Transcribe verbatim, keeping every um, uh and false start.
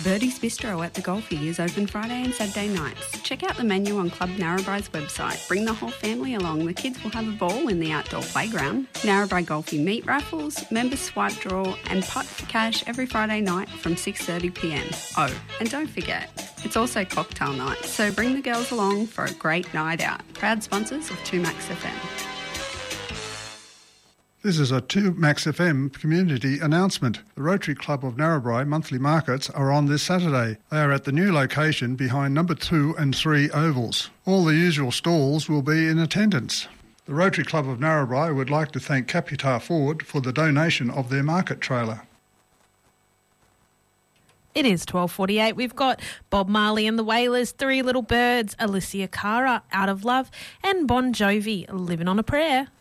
Birdie's Bistro at the Golfie is open Friday and Saturday nights. Check out the menu on Club Narrabri's website. Bring the whole family along. The kids will have a ball in the outdoor playground. Narrabri Golfie meat raffles, member swipe draw and putt for cash every Friday night from six thirty p m. Oh, and don't forget, it's also cocktail night, so bring the girls along for a great night out. Proud sponsors of two Max F M. This is a two Max F M community announcement. The Rotary Club of Narrabri monthly markets are on this Saturday. They are at the new location behind number two and three ovals. All the usual stalls will be in attendance. The Rotary Club of Narrabri would like to thank Capitar Ford for the donation of their market trailer. It is twelve forty-eight. We've got Bob Marley and the Wailers, Three Little Birds, Alicia Cara, Out of Love, and Bon Jovi, Living on a Prayer.